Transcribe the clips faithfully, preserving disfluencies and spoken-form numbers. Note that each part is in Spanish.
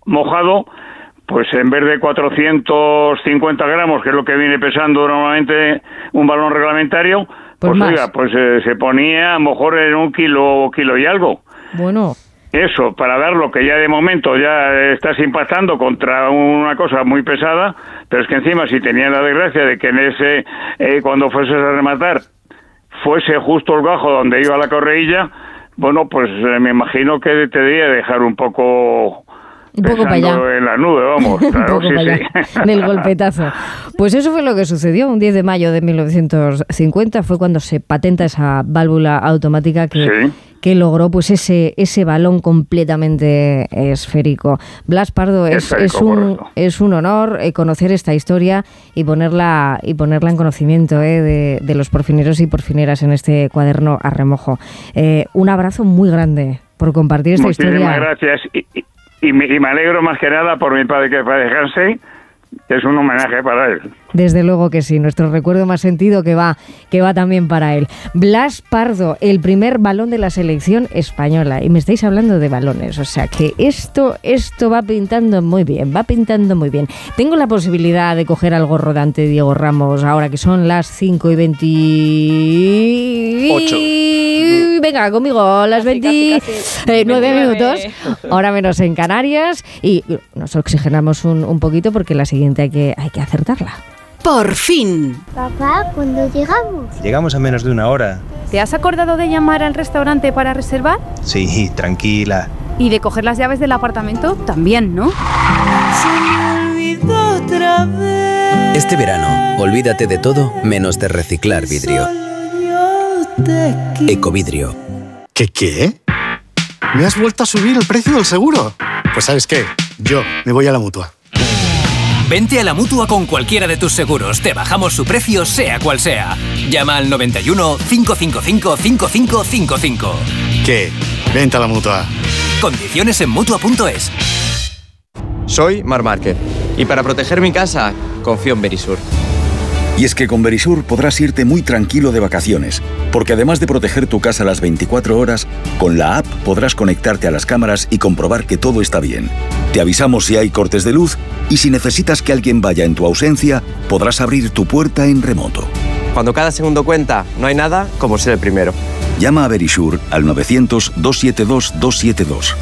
mojado, pues en vez de cuatrocientos cincuenta gramos, que es lo que viene pesando normalmente un balón reglamentario, pues, pues oiga, pues eh, se ponía a lo mejor en un kilo, kilo y algo. Bueno. Eso, para dar lo que ya de momento ya estás impactando contra una cosa muy pesada, pero es que encima si tenía la desgracia de que en ese, eh, cuando fueses a rematar, fuese justo el gajo donde iba la correilla, bueno, pues eh, me imagino que te debía dejar un poco... Un poco para allá. En la nube, vamos. Claro, un poco sí, para sí. allá, del golpetazo. Pues eso fue lo que sucedió. Un diez de mayo de mil novecientos cincuenta fue cuando se patenta esa válvula automática que, sí. que logró pues ese ese balón completamente esférico. Blas Pardo, es, esférico, es, un, es un honor eh, conocer esta historia y ponerla y ponerla en conocimiento eh, de, de los porfineros y porfineras en este cuaderno a remojo. Eh, un abrazo muy grande por compartir esta Muchísimas historia. Gracias. Y, y... Y me, y me alegro más que nada por mi padre, que para dejarse, que es un homenaje para él. Desde luego que sí, nuestro recuerdo más sentido que va, que va también para él. Blas Pardo, el primer balón de la selección española. Y me estáis hablando de balones, o sea que esto, esto va pintando muy bien, va pintando muy bien. Tengo la posibilidad de coger algo rodante, Diego Ramos, ahora que son las cinco y veintiocho. Venga, conmigo, las veintinueve minutos, ahora menos en Canarias, y nos oxigenamos un, un poquito porque la siguiente hay que, hay que acertarla. ¡Por fin! Papá, ¿cuándo llegamos? Llegamos a menos de una hora. ¿Te has acordado de llamar al restaurante para reservar? Sí, tranquila. ¿Y de coger las llaves del apartamento? También, ¿no? Se me olvidó otra vez. Este verano, olvídate de todo menos de reciclar vidrio. Ecovidrio. ¿Qué qué? ¿Me has vuelto a subir el precio del seguro? Pues ¿sabes qué? Yo me voy a la Mutua. Vente a la Mutua con cualquiera de tus seguros. Te bajamos su precio, sea cual sea. Llama al noventa y uno, cinco cinco cinco, cinco cinco cinco cinco. ¿Qué? Vente a la Mutua. Condiciones en Mutua punto es. Soy Marc Márquez y para proteger mi casa, confío en Verisur. Y es que con Verisur podrás irte muy tranquilo de vacaciones, porque además de proteger tu casa las veinticuatro horas, con la app podrás conectarte a las cámaras y comprobar que todo está bien. Te avisamos si hay cortes de luz y si necesitas que alguien vaya en tu ausencia, podrás abrir tu puerta en remoto. Cuando cada segundo cuenta, no hay nada como ser el primero. Llama a Verisur al novecientos, doscientos setenta y dos, doscientos setenta y dos.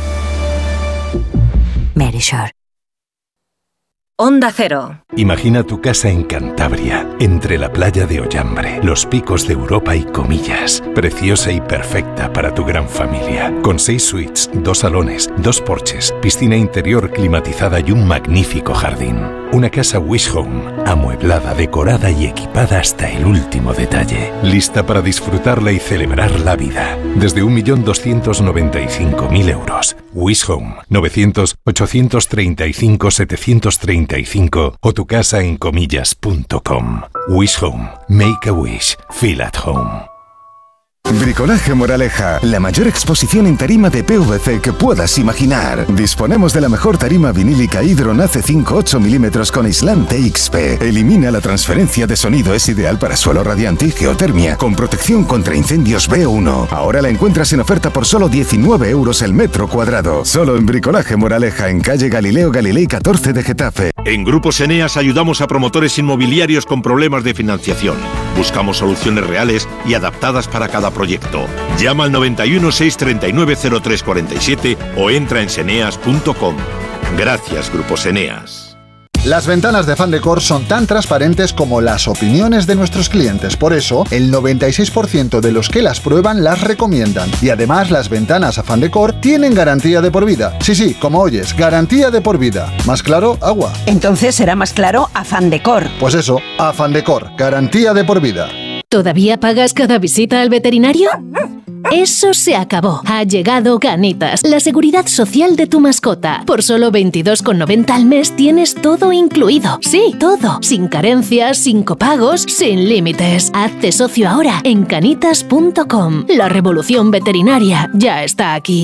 Verisur. Onda Cero. Imagina tu casa en Cantabria, entre la playa de Ollambre, los picos de Europa y Comillas. Preciosa y perfecta para tu gran familia. Con seis suites, dos salones, dos porches, piscina interior climatizada y un magnífico jardín. Una casa Wish Home, amueblada, decorada y equipada hasta el último detalle. Lista para disfrutarla y celebrar la vida. Desde un millón doscientos noventa y cinco mil euros. Wish Home, novecientos, ochocientos treinta y cinco, setecientos treinta y cinco o tu casa en comillas punto com. Wish Home. Make a wish. Feel at home. Bricolaje Moraleja, la mayor exposición en tarima de P V C que puedas imaginar. Disponemos de la mejor tarima vinílica Hydron A C cinco ocho milímetros con aislante X P. Elimina la transferencia de sonido, es ideal para suelo radiante y geotermia, con protección contra incendios B uno. Ahora la encuentras en oferta por solo diecinueve euros el metro cuadrado. Solo en Bricolaje Moraleja, en calle Galileo Galilei catorce de Getafe. En Grupos Eneas ayudamos a promotores inmobiliarios con problemas de financiación. Buscamos soluciones reales y adaptadas para cada proyecto. Llama al noventa y uno, seiscientos treinta y nueve, cero tres cuarenta y siete o entra en seneas punto com. Gracias, Grupos Eneas. Las ventanas de Fandecor son tan transparentes como las opiniones de nuestros clientes. Por eso, el noventa y seis por ciento de los que las prueban las recomiendan. Y además, las ventanas a Fandecor tienen garantía de por vida. Sí, sí, como oyes, garantía de por vida. ¿Más claro? Agua. Entonces será más claro a Fandecor. Pues eso, a Fandecor, garantía de por vida. ¿Todavía pagas cada visita al veterinario? Eso se acabó. Ha llegado Canitas, la seguridad social de tu mascota. Por solo veintidós con noventa al mes tienes todo incluido. Sí, todo. Sin carencias, sin copagos, sin límites. Hazte socio ahora en canitas punto com. La revolución veterinaria ya está aquí.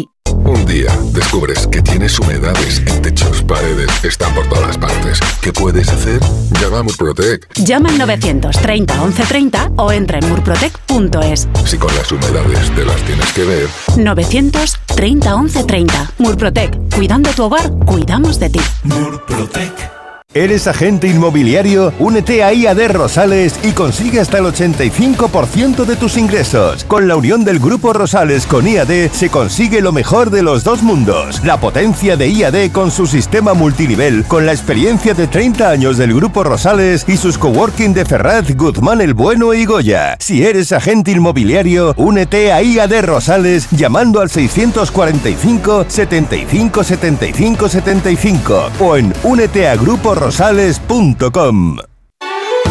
Un día descubres que tienes humedades en techos, paredes, están por todas partes. ¿Qué puedes hacer? Llama a Murprotec. Llama al novecientos treinta once treinta o entra en murprotec punto es. Si con las humedades te las tienes que ver. novecientos treinta once treinta. Murprotec. Cuidando tu hogar, cuidamos de ti. Murprotec. ¿Eres agente inmobiliario? Únete a I A D Rosales y consigue hasta el ochenta y cinco por ciento de tus ingresos. Con la unión del Grupo Rosales con I A D se consigue lo mejor de los dos mundos. La potencia de I A D con su sistema multinivel, con la experiencia de treinta años del Grupo Rosales y sus coworking de Ferraz, Guzmán el Bueno y Goya. Si eres agente inmobiliario, únete a I A D Rosales llamando al seiscientos cuarenta y cinco, setenta y cinco, setenta y cinco, setenta y cinco o en únete a grupo rosales punto com.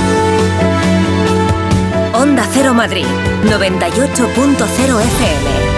Onda Cero Madrid, noventa y ocho punto cero F M.